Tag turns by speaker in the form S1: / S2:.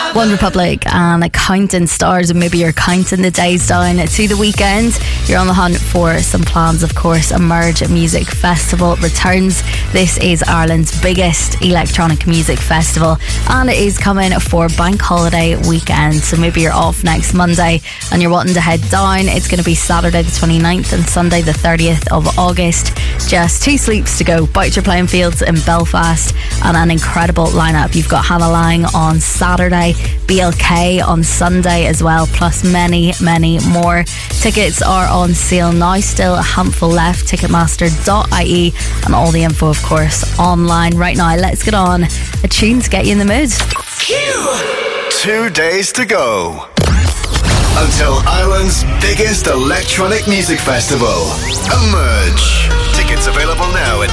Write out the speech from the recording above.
S1: One Republic and Counting Stars, and maybe you're counting the days down to the weekend. You're on the hunt for some plans, of course. Emerge Music Festival returns. This is Ireland's biggest electronic music festival, and it is coming for Bank Holiday weekend. So maybe you're off next Monday and you're wanting to head down. It's going to be Saturday the 29th and Sunday the 30th of August. Just 2 sleeps to go. Boucher Playing Fields in Belfast, and an incredible lineup. You've got Hannah Lang on Saturday, BLK on Sunday as well, plus many more. Tickets are on sale now, still a handful left. Ticketmaster.ie, and all the info, of course, online right now. Let's get on a tune to get you in the mood.
S2: 2 days to go until Ireland's biggest electronic music festival, Emerge. Tickets available now at